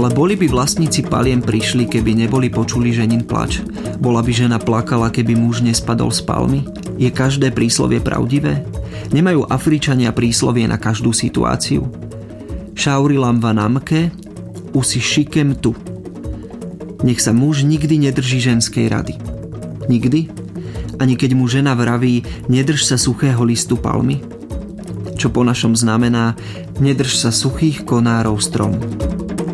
Ale boli by vlastníci paliem prišli, keby neboli počuli ženin plač? Bola by žena plakala, keby muž nespadol z palmy? Je každé príslovie pravdivé? Nemajú Afričania príslovie na každú situáciu? Šaurilam vanamke, usi šikem tu. Nech sa muž nikdy nedrží ženskej rady. Nikdy? Ani keď mu žena vraví, nedrž sa suchého listu palmy? Čo po našom znamená, nedrž sa suchých konárov stromu.